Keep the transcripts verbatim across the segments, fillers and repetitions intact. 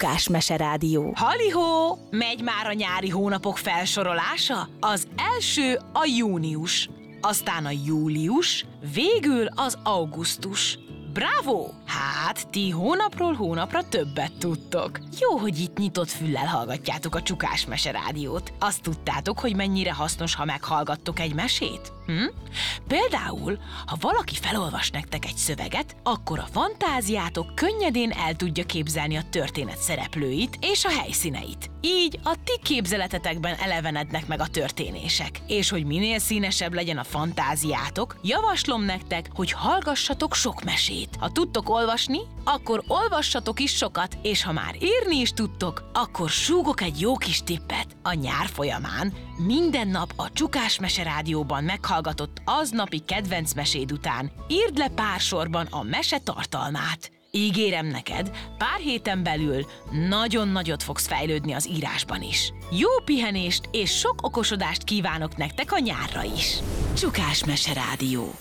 Csukás Meserádió. Halihó! Megy már a nyári hónapok felsorolása? Az első a június, aztán a július, végül az augusztus. Bravo! Hát, ti hónapról hónapra többet tudtok. Jó, hogy itt nyitott füllel hallgatjátok a Csukás Meserádiót. Azt tudtátok, hogy mennyire hasznos, ha meghallgattok egy mesét? Hm? Például, ha valaki felolvas nektek egy szöveget, akkor a fantáziátok könnyedén el tudja képzelni a történet szereplőit és a helyszíneit. Így a ti képzeletetekben elevenednek meg a történések. És hogy minél színesebb legyen a fantáziátok, javaslom nektek, hogy hallgassatok sok mesét. Ha tudtok olvasni, akkor olvassatok is sokat, és ha már írni is tudtok, akkor súgok egy jó kis tippet. A nyár folyamán minden nap a Csukás Meserádióban meghallgatott aznapi kedvenc meséd után írd le pár sorban a mese tartalmát. Ígérem neked, pár héten belül nagyon nagyot fogsz fejlődni az írásban is. Jó pihenést és sok okosodást kívánok nektek a nyárra is. Csukás Meserádió.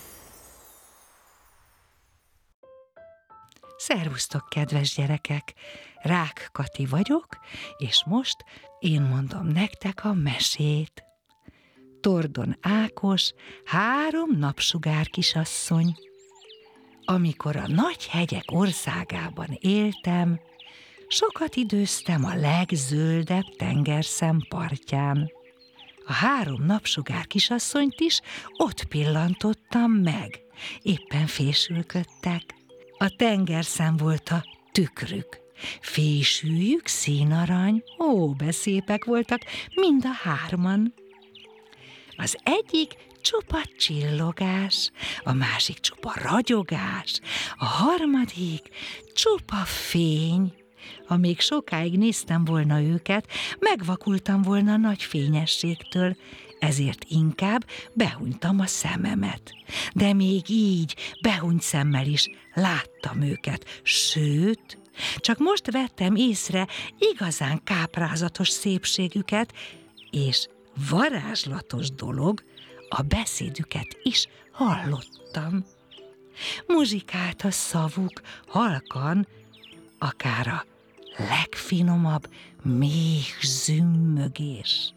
Szervusztok, kedves gyerekek! Rák Kati vagyok, és most én mondom nektek a mesét. Tordon Ákos, három napsugár kisasszony. Amikor a nagy hegyek országában éltem, sokat időztem a legzöldebb tengerszem partján. A három napsugár kisasszonyt is ott pillantottam meg, éppen fésülködtek. A tengerszem volt a tükrük, fésűjük színarany, ó, beszépek voltak mind a hárman. Az egyik csupa csillogás, a másik csupa ragyogás, a harmadik csupa fény. Ha még sokáig néztem volna őket, megvakultam volna a nagy fényességtől, ezért inkább behunytam a szememet. De még így, behunyt szemmel is láttam őket, sőt, csak most vettem észre igazán káprázatos szépségüket, és varázslatos dolog, a beszédüket is hallottam. Muzsikált a szavuk halkan, akár a legfinomabb méh zümmögés.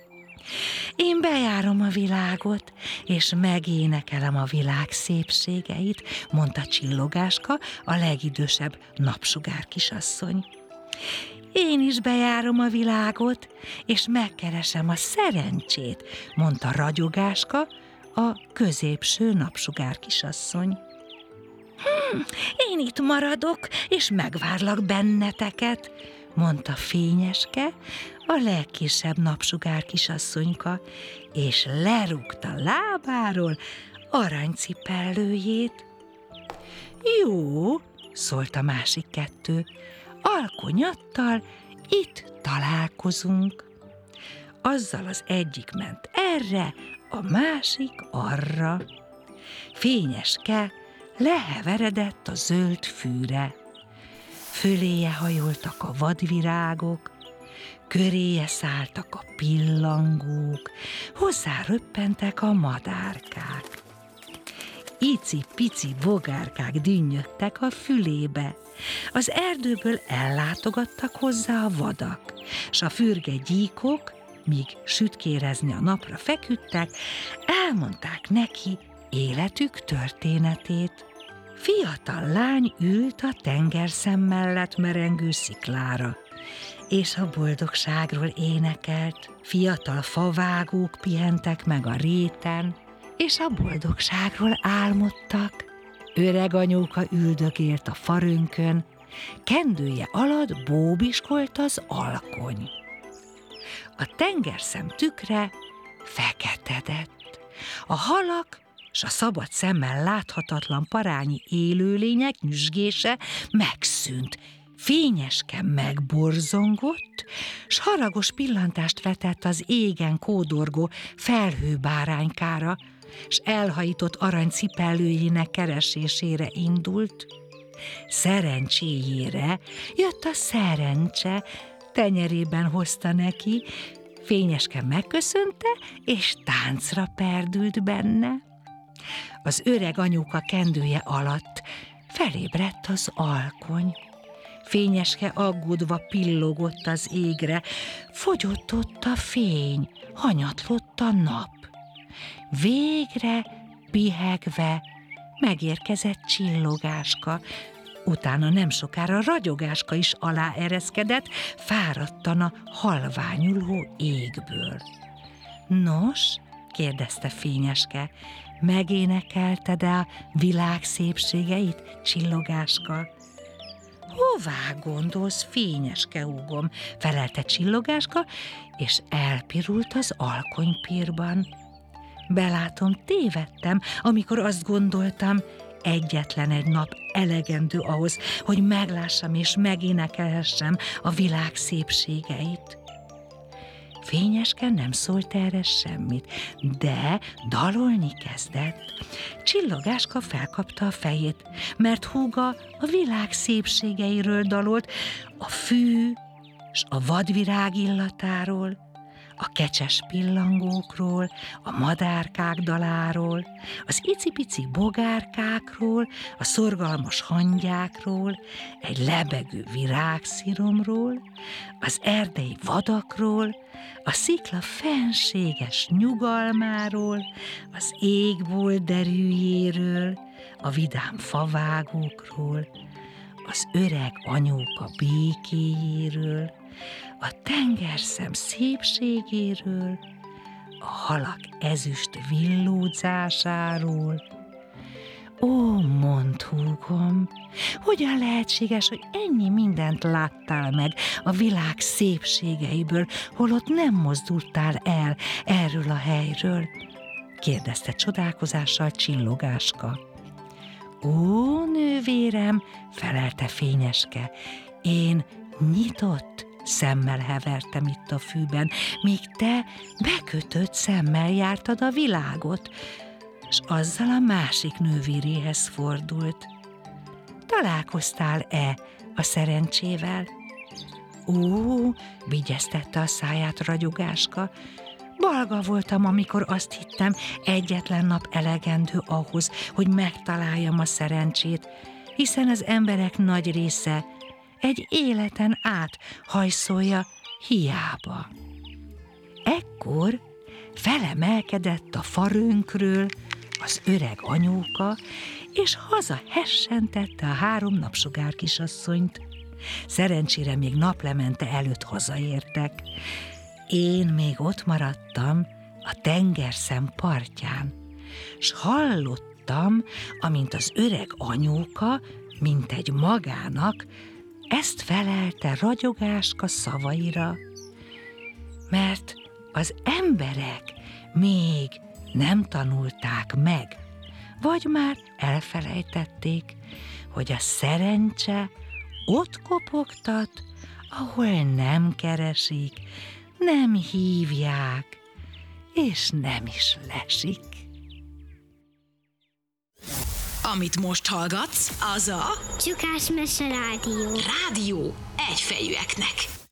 Én bejárom a világot, és megénekelem a világ szépségeit, mondta Csillogáska, a legidősebb napsugár kisasszony. Én is bejárom a világot, és megkeresem a szerencsét, mondta Ragyogáska, a középső napsugár kisasszony. Hm, én itt maradok, és megvárlak benneteket, mondta Fényeske, a legkisebb napsugár kisasszonyka, és lerúgta lábáról aranycipellőjét. Jó, szólt a másik kettő, alkonyattal itt találkozunk. Azzal az egyik ment erre, a másik arra. Fényeske leheveredett a zöld fűre. Föléje hajoltak a vadvirágok, köréje szálltak a pillangók, hozzá röppentek a madárkák. Ici-pici bogárkák dünnyödtek a fülébe. Az erdőből ellátogattak hozzá a vadak, s a fürge gyíkok, míg sütkérezni a napra feküdtek, elmondták neki életük történetét. Fiatal lány ült a tengerszem mellett merengő sziklára, és a boldogságról énekelt. Fiatal favágók pihentek meg a réten, és a boldogságról álmodtak. Öreg anyóka üldögélt a farönkön, kendője alatt bóbiskolt az alkony. A tengerszem tükre feketedett. A halak s a szabad szemmel láthatatlan parányi élőlények nyüzsgése megszűnt. Fényeske megborzongott, s haragos pillantást vetett az égen kódorgó felhőbáránykára, s elhajított aranycipellőjének keresésére indult. Szerencséjére jött a szerencse, tenyerében hozta neki, Fényeske megköszönte, és táncra perdült benne. Az öreg anyuka kendője alatt felébredt az alkony. Fényeske aggódva pillogott az égre, fogyott ott a fény, hanyatlott a nap. Végre, pihegve megérkezett Csillogáska, utána nem sokára Ragyogáska is aláereszkedett, fáradtan a halványuló égből. Nos, kérdezte Fényeske, megénekelted-e a világ szépségeit, Csillogáska? Hová gondolsz, Fényeske húgom, felelte Csillogáska, és elpirult az alkonypírban. Belátom, tévedtem, amikor azt gondoltam, egyetlen egy nap elegendő ahhoz, hogy meglássam és megénekelhessem a világ szépségeit. Fényeske nem szólt erre semmit, de dalolni kezdett. Csillogáska felkapta a fejét, mert húga a világ szépségeiről dalolt, a fű s a vadvirág illatáról, a kecses pillangókról, a madárkák daláról, az icipici bogárkákról, a szorgalmas hangyákról, egy lebegő virágsziromról, az erdei vadakról, a szikla fenséges nyugalmáról, az égbolt derűjéről, a vidám favágókról, az öreg anyóka békéjéről, a tengerszem szépségéről, a halak ezüst villódzásáról. Ó, mondd, húgom, hogyan lehetséges, hogy ennyi mindent láttál meg a világ szépségeiből, holott nem mozdultál el erről a helyről? Kérdezte csodálkozással Csillogáska. Ó, nővérem, felelte Fényeske, én nyitott szemmel hevertem itt a fűben, míg te bekötött szemmel jártad a világot, s azzal a másik nővéréhez fordult. Találkoztál-e a szerencsével? Ó, vigyeztette a száját Ragyogáska, balga voltam, amikor azt hittem, egyetlen nap elegendő ahhoz, hogy megtaláljam a szerencsét, hiszen az emberek nagy része egy életen át hajszolja hiába. Ekkor felemelkedett a farönkről az öreg anyóka, és haza hessentette a három napsugár kisasszonyt. Szerencsére még naplemente előtt hazaértek. Én még ott maradtam a tengerszem partján, s hallottam, amint az öreg anyóka, mint egy magának, ezt felelte Ragyogáska szavaira, mert az emberek még nem tanulták meg, vagy már elfelejtették, hogy a szerencse ott kopogtat, ahol nem keresik, nem hívják, és nem is lesik. Amit most hallgatsz, az a Csukás Mese Rádió. Rádió Egyfejűeknek.